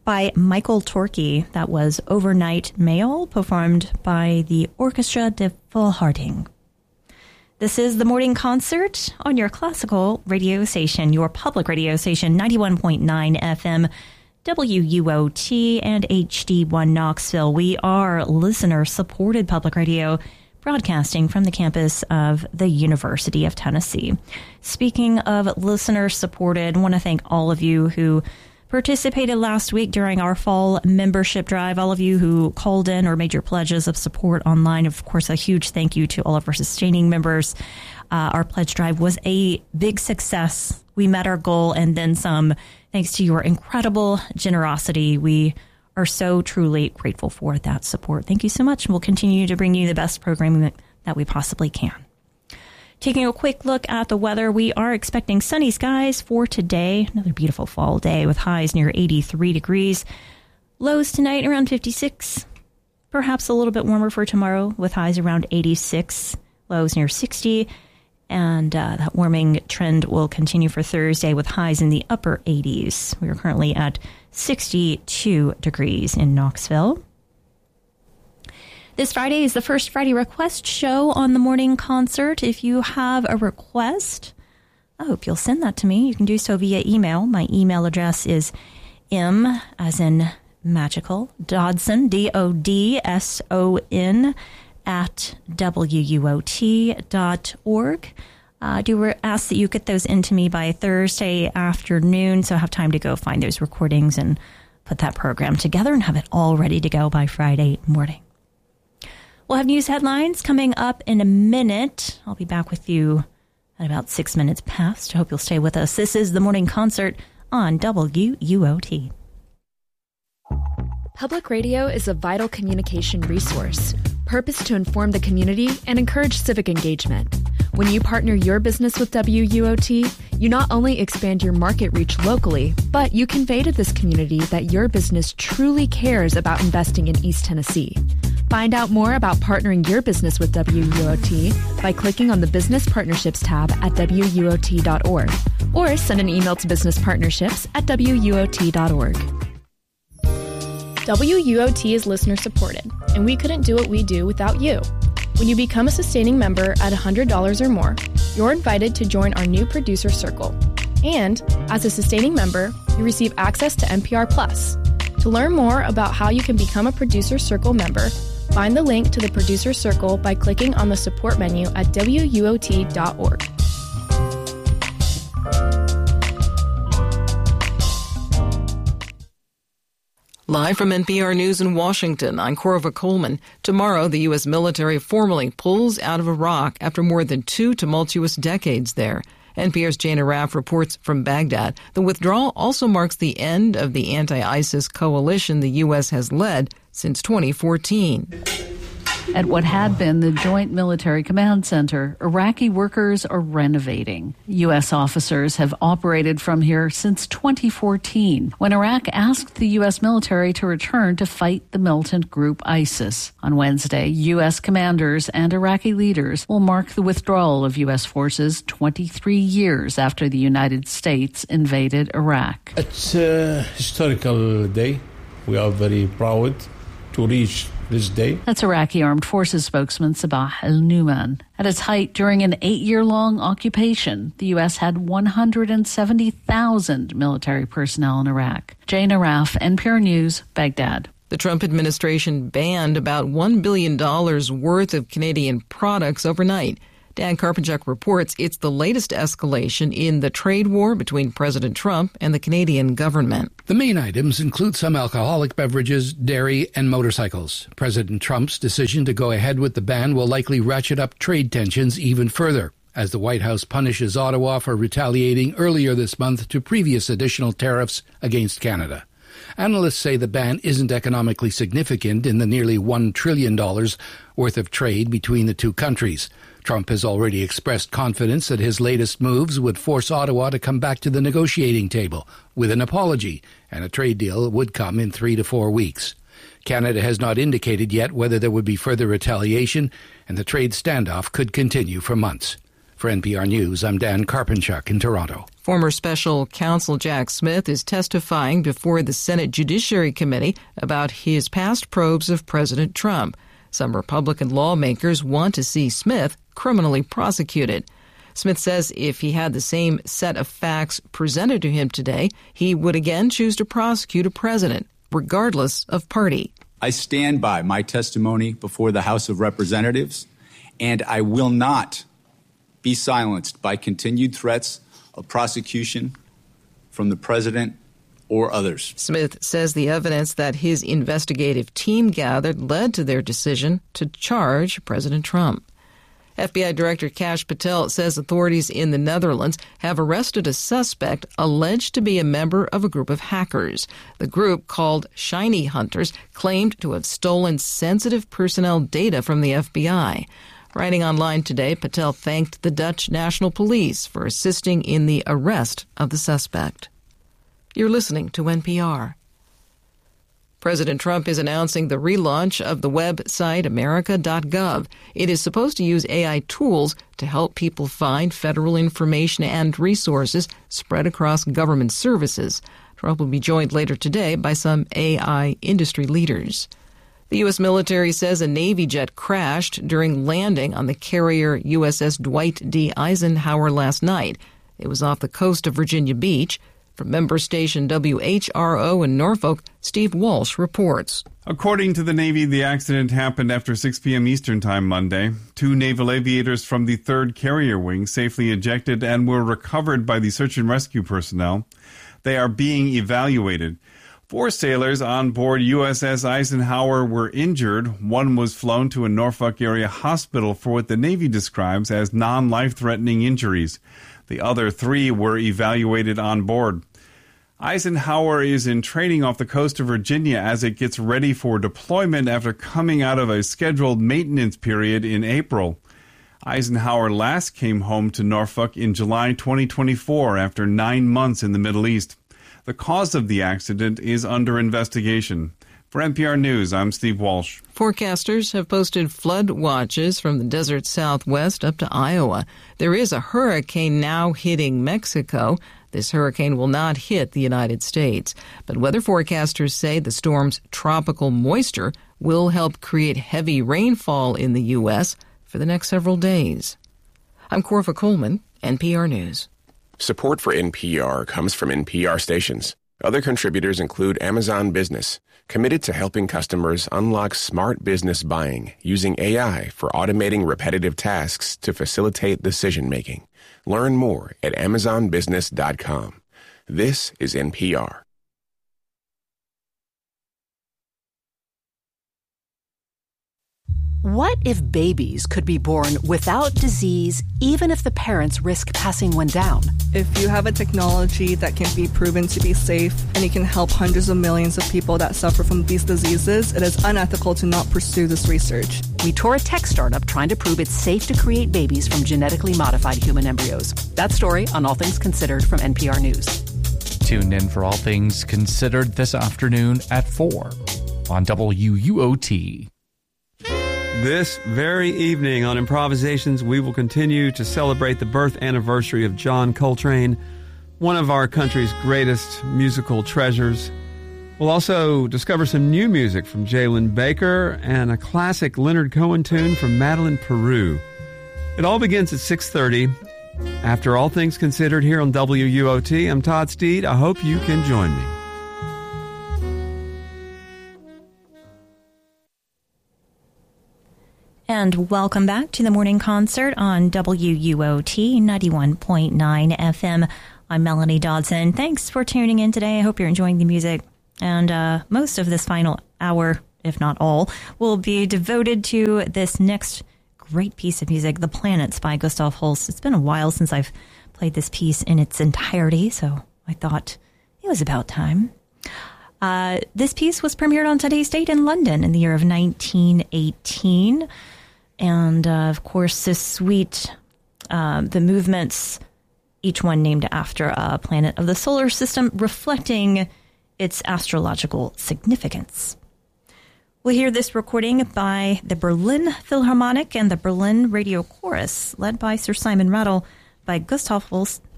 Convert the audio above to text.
by Michael Torkey. That was Overnight Mail, performed by the Orchestra de Volharding. This is the morning concert on your classical radio station, your public radio station, 91.9 FM, WUOT and HD1 Knoxville. We are listener-supported public radio, broadcasting from the campus of the University of Tennessee. Speaking of listener-supported, I want to thank all of you who participated last week during our fall membership drive, all of you who called in or made your pledges of support online. Of course, a huge thank you to all of our sustaining members. Our pledge drive was a big success. We met our goal and then some, thanks to your incredible generosity. We are so truly grateful for that support. Thank you so much. And we'll continue to bring you the best programming that we possibly can. Taking a quick look at the weather, we are expecting sunny skies for today. Another beautiful fall day with highs near 83 degrees. Lows tonight around 56. Perhaps a little bit warmer for tomorrow with highs around 86. Lows near 60. And that warming trend will continue for Thursday with highs in the upper 80s. We are currently at 62 degrees in Knoxville. This Friday is the first Friday request show on the morning concert. If you have a request, I hope you'll send that to me. You can do so via email. My email address is m, as in magical, Dodson, DODSON, at WUOT.org. I do ask that you get those into me by Thursday afternoon, so I have time to go find those recordings and put that program together and have it all ready to go by Friday morning. We'll have news headlines coming up in a minute. I'll be back with you at about 6 minutes past. I hope you'll stay with us. This is the morning concert on WUOT. Public radio is a vital communication resource, purpose to inform the community and encourage civic engagement. When you partner your business with WUOT, you not only expand your market reach locally, but you convey to this community that your business truly cares about investing in East Tennessee. Find out more about partnering your business with WUOT by clicking on the Business Partnerships tab at WUOT.org or send an email to businesspartnerships@WUOT.org. WUOT is listener-supported, and we couldn't do what we do without you. When you become a sustaining member at $100 or more, you're invited to join our new producer circle. And as a sustaining member, you receive access to NPR Plus. To learn more about how you can become a producer circle member, find the link to the producer circle by clicking on the support menu at WUOT.org. Live from NPR News in Washington, I'm Corva Coleman. Tomorrow, the U.S. military formally pulls out of Iraq after more than 2 tumultuous decades there. NPR's Jana Raff reports from Baghdad. The withdrawal also marks the end of the anti-ISIS coalition the U.S. has led since 2014. At what had been the Joint Military Command Center, Iraqi workers are renovating. U.S. officers have operated from here since 2014, when Iraq asked the U.S. military to return to fight the militant group ISIS. On Wednesday, U.S. commanders and Iraqi leaders will mark the withdrawal of U.S. forces 23 years after the United States invaded Iraq. It's a historical day. We are very proud to reach this day. That's Iraqi Armed Forces spokesman Sabah al-Numan. At its height during an 8-year-long occupation, the U.S. had 170,000 military personnel in Iraq. Jana Raff, NPR News, Baghdad. The Trump administration banned about $1 billion worth of Canadian products overnight. Dan Karpinchuk reports it's the latest escalation in the trade war between President Trump and the Canadian government. The main items include some alcoholic beverages, dairy, and motorcycles. President Trump's decision to go ahead with the ban will likely ratchet up trade tensions even further, as the White House punishes Ottawa for retaliating earlier this month to previous additional tariffs against Canada. Analysts say the ban isn't economically significant in the nearly $1 trillion worth of trade between the two countries. Trump has already expressed confidence that his latest moves would force Ottawa to come back to the negotiating table with an apology, and a trade deal would come in 3 to 4 weeks. Canada has not indicated yet whether there would be further retaliation, and the trade standoff could continue for months. For NPR News, I'm Dan Karpenchuk in Toronto. Former special counsel Jack Smith is testifying before the Senate Judiciary Committee about his past probes of President Trump. Some Republican lawmakers want to see Smith criminally prosecuted. Smith says if he had the same set of facts presented to him today, he would again choose to prosecute a president, regardless of party. I stand by my testimony before the House of Representatives, and I will not be silenced by continued threats of prosecution from the president or others. Smith says the evidence that his investigative team gathered led to their decision to charge President Trump. FBI Director Kash Patel says authorities in the Netherlands have arrested a suspect alleged to be a member of a group of hackers. The group, called Shiny Hunters, claimed to have stolen sensitive personnel data from the FBI. Writing online today, Patel thanked the Dutch National Police for assisting in the arrest of the suspect. You're listening to NPR. President Trump is announcing the relaunch of the website America.gov. It is supposed to use AI tools to help people find federal information and resources spread across government services. Trump will be joined later today by some AI industry leaders. The U.S. military says a Navy jet crashed during landing on the carrier USS Dwight D. Eisenhower last night. It was off the coast of Virginia Beach. From member station WHRO in Norfolk, Steve Walsh reports. According to the Navy, the accident happened after 6 p.m. Eastern Time Monday. 2 naval aviators from the 3rd Carrier Wing safely ejected and were recovered by the search and rescue personnel. They are being evaluated. 4 sailors on board USS Eisenhower were injured. 1 was flown to a Norfolk area hospital for what the Navy describes as non-life-threatening injuries. The other 3 were evaluated on board. Eisenhower is in training off the coast of Virginia as it gets ready for deployment after coming out of a scheduled maintenance period in April. Eisenhower last came home to Norfolk in July 2024 after 9 months in the Middle East. The cause of the accident is under investigation. For NPR News, I'm Steve Walsh. Forecasters have posted flood watches from the desert southwest up to Iowa. There is a hurricane now hitting Mexico. This hurricane will not hit the United States. But weather forecasters say the storm's tropical moisture will help create heavy rainfall in the U.S. for the next several days. I'm Corva Coleman, NPR News. Support for NPR comes from NPR stations. Other contributors include Amazon Business, committed to helping customers unlock smart business buying using AI for automating repetitive tasks to facilitate decision-making. Learn more at amazonbusiness.com. This is NPR. What if babies could be born without disease, even if the parents risk passing one down? If you have a technology that can be proven to be safe and it can help hundreds of millions of people that suffer from these diseases, it is unethical to not pursue this research. We tour a tech startup trying to prove it's safe to create babies from genetically modified human embryos. That story on All Things Considered from NPR News. Tune in for All Things Considered this afternoon at 4 on WUOT. This very evening on Improvisations, we will continue to celebrate the birth anniversary of John Coltrane, one of our country's greatest musical treasures. We'll also discover some new music from Jalen Baker and a classic Leonard Cohen tune from Madeleine Peru. It all begins at 6:30. After All Things Considered here on WUOT, I'm Todd Steed. I hope you can join me. And welcome back to the morning concert on WUOT 91.9 FM. I'm Melanie Dodson. Thanks for tuning in today. I hope you're enjoying the music. And most of this final hour, if not all, will be devoted to this next great piece of music, The Planets by Gustav Holst. It's been a while since I've played this piece in its entirety, so I thought it was about time. This piece was premiered on Today's Date in London in the year of 1918. And, of course, this suite, the movements, each one named after a planet of the solar system, reflecting its astrological significance. We'll hear this recording by the Berlin Philharmonic and the Berlin Radio Chorus, led by Sir Simon Rattle, by Gustav Holst